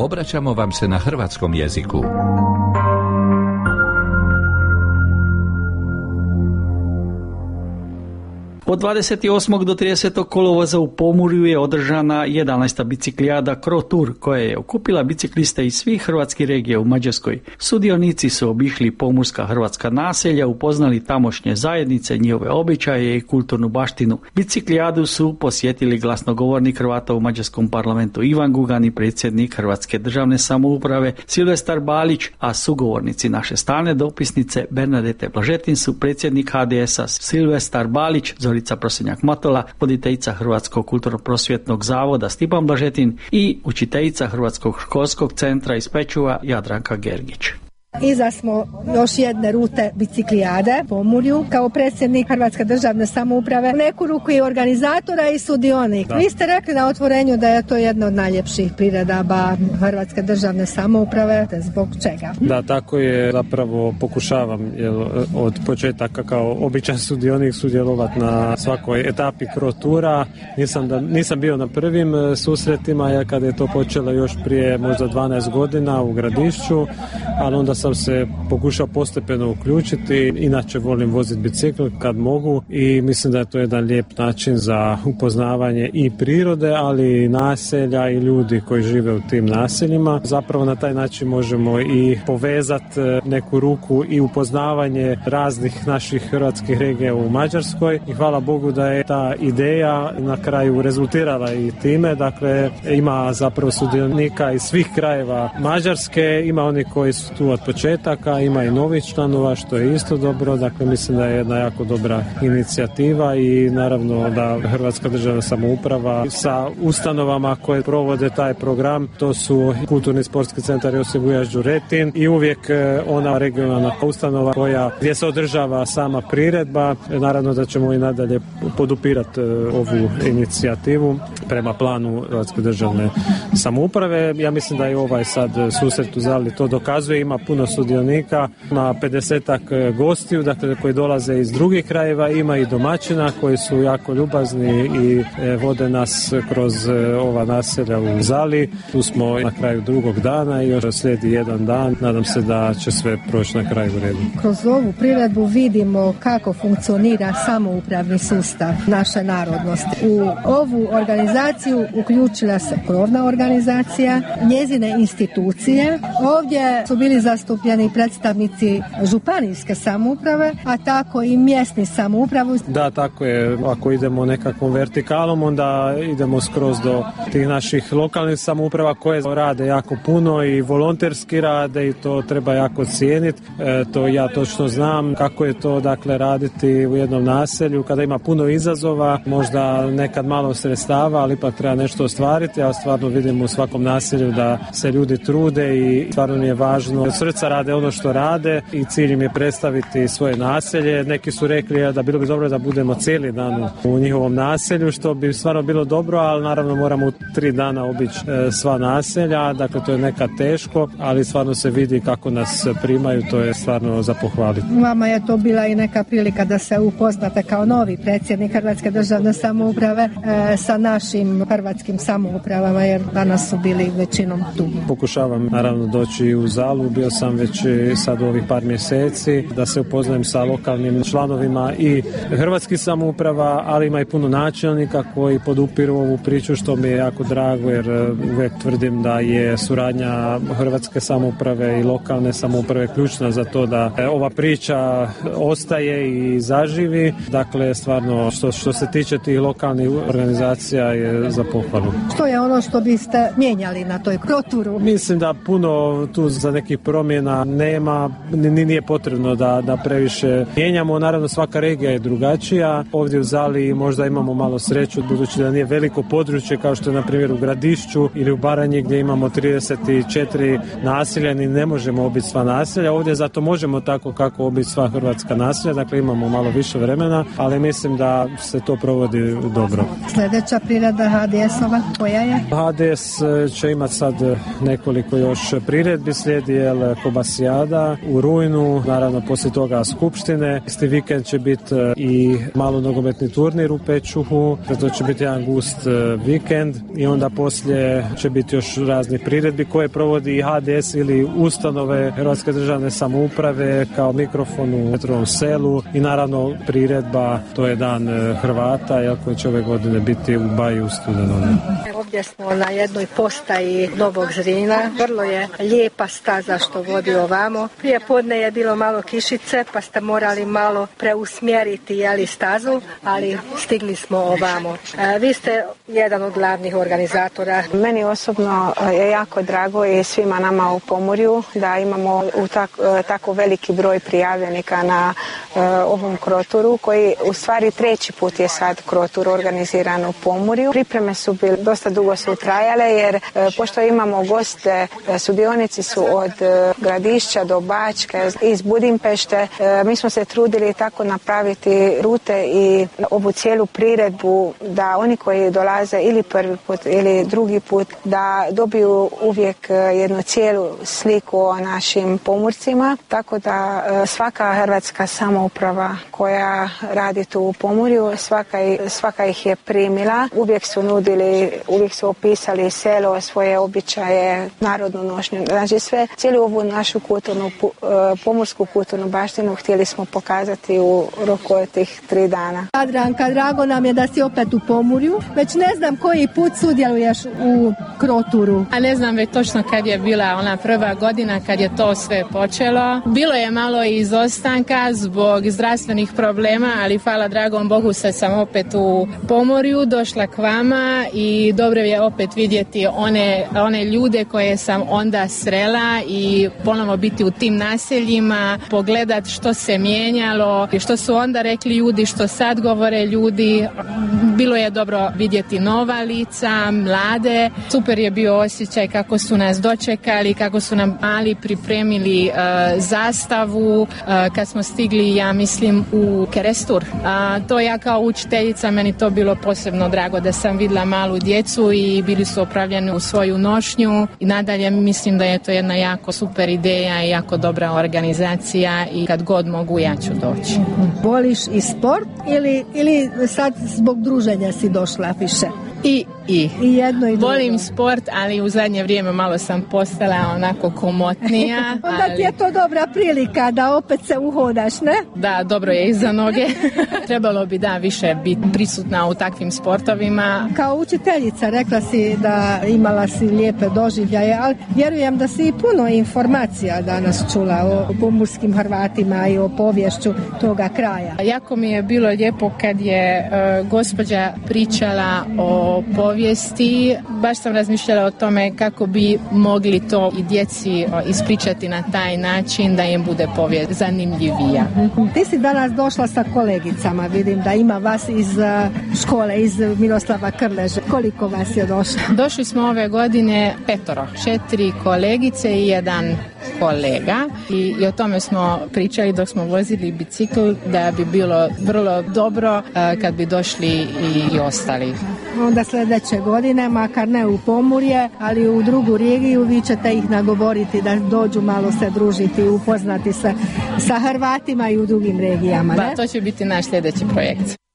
Obraćamo vam se na hrvatskom jeziku. Od 28. do 30. kolovoza u Pomurju je održana 11. biciklijada Crotour, koja je okupila bicikliste iz svih hrvatskih regija u Mađarskoj. Sudionici su obišli pomurska hrvatska naselja, upoznali tamošnje zajednice, njihove običaje i kulturnu baštinu. Biciklijadu su posjetili glasnogovornik Hrvata u mađarskom parlamentu Ivan Gugan i predsjednik Hrvatske državne samouprave Silvestar Balić, a sugovornici naše stalne dopisnice Bernadete Blažetin su predsjednik HDS-a Silvestar Balić, Zorica Prosenjak-Matola, voditeljica Hrvatskog kulturno-prosvjetnog zavoda Stipan Blažetin i učiteljica Hrvatskog školskog centra iz Pečuva Jadranka Gergić. Iza smo još jedne rute biciklijade Pomurju kao predsjednik Hrvatske državne samouprave, neku ruku i organizatora i sudionik. Vi ste rekli na otvorenju da je to jedna od najljepših priredaba Hrvatske državne samouprave. Zbog čega? Da, tako je, zapravo pokušavam od početaka kao običan sudionik sudjelovati na svakoj etapi Crotoura. Nisam bio na prvim susretima, jer kada je to počelo još prije možda 12 godina u Gradišću, ali onda sam se pokušao postepeno uključiti. Inače volim voziti bicikl kad mogu i mislim da je to jedan lijep način za upoznavanje i prirode, ali i naselja i ljudi koji žive u tim naseljima. Zapravo na taj način možemo i povezati neku ruku i upoznavanje raznih naših hrvatskih regija u Mađarskoj i hvala Bogu da je ta ideja na kraju rezultirala i time. Dakle, ima zapravo sudionika iz svih krajeva Mađarske, ima oni koji su tu od početaka, ima i novih članova, što je isto dobro. Dakle, mislim da je jedna jako dobra inicijativa i naravno da Hrvatska državna samouprava sa ustanovama koje provode taj program, to su Kulturni sportski centar Josip Gujaš Đuretin i uvijek ona regionalna ustanova gdje se održava sama priredba. Naravno da ćemo i nadalje podupirati ovu inicijativu prema planu Hrvatske državne samouprave. Ja mislim da i ovaj sad susret u Zali to dokazuje. Ima puno sudionika, ima 50-ak gostiju, dakle, koji dolaze iz drugih krajeva, ima i domaćina koji su jako ljubazni i vode nas kroz ova naselja u Zali. Tu smo na kraju drugog dana i još slijedi jedan dan. Nadam se da će sve proći na kraju u redu. Kroz ovu priredbu vidimo kako funkcionira samoupravni sustav naše narodnosti. U ovu organizaciju uključila se krovna organizacija, njezine institucije. Ovdje su bili zastupljeni predstavnici županijske samouprave, a tako i mjesni samoupravu. Da, tako je. Ako idemo nekakvom vertikalom, onda idemo skroz do tih naših lokalnih samouprava koje rade jako puno i volonterski rade i to treba jako cijeniti. To ja točno znam kako je to, dakle, raditi u jednom naselju kada ima puno izazova, možda nekad malo sredstava, ali ipak treba nešto ostvariti. Ja stvarno vidim u svakom naselju da se ljudi trude i stvarno mi je važno. Od srca rade ono što rade i cilj im je predstaviti svoje naselje. Neki su rekli da bilo bi dobro da budemo cijeli dan u njihovom naselju, što bi stvarno bilo dobro, ali naravno moramo u 3 dana obići sva naselja. Dakle, to je nekad teško, ali stvarno se vidi kako nas primaju, to je stvarno za pohvaliti. Vama je to bila i neka prilika da se upoznate kao novi predsjednik Hrvatske državne samouprave sa našim hrvatskim samoupravama, jer danas su bili većinom tu. Pokušavam naravno doći u Zalu, bio sam već sad u ovih par mjeseci, da se upoznajem sa lokalnim članovima i hrvatskih samouprava, ali ima i puno načelnika koji podupiru ovu priču, što mi je jako drago, jer uvijek tvrdim da je suradnja hrvatske samouprave i lokalne samouprave ključna za to da ova priča ostaje i zaživi. Dakle, stvarno, što se tiče tih lokalnih organizacija je za pohvalu. Što je ono što biste mijenjali na toj Crotouru? Mislim da puno tu za nekih promjena nema, nije potrebno da previše mijenjamo. Naravno, svaka regija je drugačija. Ovdje u Zali možda imamo malo sreću, budući da nije veliko područje kao što je na primjer u Gradišću ili u Baranji gdje imamo 34 naselja, ni ne možemo obiti sva naselja. Ovdje zato možemo tako kako obiti sva hrvatska naselja, dakle imamo malo više vremena, ali mislim da se to provodi dobro. Sljedeća priredba HDS-ova, koja je? Pojes će imati sad nekoliko još priredbi, slijedi Kobasijada u rujnu, naravno poslije toga skupštine. Isti vikend će biti i malo nogometni turnir u Pečuhu, to će biti jedan gust vikend i onda poslije će biti još razni priredbi koje provodi i HDS ili ustanove Hrvatske državne samouprave kao mikrofon u Metrovom selu i naravno priredba, to je Dan Hrvata koji će ove godine biti u Baji u studenom. Ovdje smo na jednoj postaji Novog Zrina. Vrlo je lijepa staza što vodi ovamo. Prije podne je bilo malo kišice pa ste morali malo preusmjeriti stazu, ali stigli smo ovamo. Vi ste jedan od glavnih organizatora. Meni osobno je jako drago i svima nama u Pomurju da imamo tako veliki broj prijavljenika na ovom kroturu koji u stvari 3. put je sad krotur organiziran u Pomurju. Pripreme su bile dosta dugo su trajale jer pošto imamo goste, sudionici su od Gradišća do Bačke, iz Budimpešte. Mi smo se trudili tako napraviti rute i ovu cijelu priredbu da oni koji dolaze ili prvi put ili drugi put da dobiju uvijek jednu cijelu sliku o našim Pomurcima. Tako da svaka hrvatska samouprava koja radi tu u Pomurju, svaka ih je primila. Uvijek su nudili, uvijek su opisali selo, svoje običaje, narodnu nošnju. Znači cijelu ovu našu pomorsku kulturnu baštinu htjeli smo pokazati u roku od tih 3 dana. Adranka, drago nam je da si opet u Pomurju. Već ne znam koji put sudjeluješ u kroturu. A ne znam već točno kad je bila ona prva godina kad je to sve počelo. Bilo je malo izostanka zbog zdravstvenih problema, ali hvala dragom Bogu sad sam opet u Pomorju, došla k vama i dobro je opet vidjeti one ljude koje sam onda srela i ponovo biti u tim naseljima, pogledat što se mijenjalo i što su onda rekli ljudi, što sad govore ljudi. Bilo je dobro vidjeti nova lica, mlade. Super je bio osjećaj kako su nas dočekali, kako su nam mali pripremili zastavu kad smo stigli, ja mislim, u Kerestur. To ja kao učiteljica, meni to bilo posebno drago da sam vidjela malu djecu i bili su opravljeni u svoju nošnju i nadalje mislim da je to jedna jako super ideja i jako dobra organizacija i kad god mogu ja ću doći. Voliš i sport ili sad zbog druženja si došla više? I jedno i drugo. Volim sport, ali u zadnje vrijeme malo sam postala onako komotnija. Onda ti je to dobra prilika da opet se uhodaš, ne? Da, dobro je i za noge. Trebalo bi više biti prisutna u takvim sportovima. Kao učiteljica rekla si da imala si lijepe doživljaje, ali vjerujem da si i puno informacija danas čula o pomurskim Hrvatima i o poviješću toga kraja. Jako mi je bilo lijepo kad je gospođa pričala o povijesti. Baš sam razmišljala o tome kako bi mogli to i djeci ispričati na taj način da im bude povijest zanimljivija. Ti si danas došla sa kolegicama, vidim da ima vas iz škole, iz Miroslava Krleže. Koliko vas je došlo? Došli smo ove godine 4 kolegice i 1 kolega i o tome smo pričali dok smo vozili bicikl da bi bilo vrlo dobro kad bi došli i ostali. Onda sljedeće godine, makar ne u Pomurje, ali u drugu regiju, vi ćete ih nagovoriti da dođu malo se družiti, upoznati se sa Hrvatima i u drugim regijama, ne? To će biti naš sljedeći projekt.